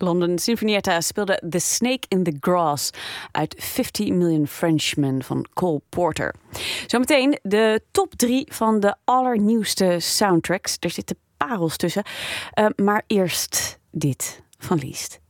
London Sinfonietta speelde The Snake in the Grass uit 50 Million Frenchmen van Cole Porter. Zometeen de top 3 van de allernieuwste soundtracks. Er zitten parels tussen. Maar eerst dit van Liest.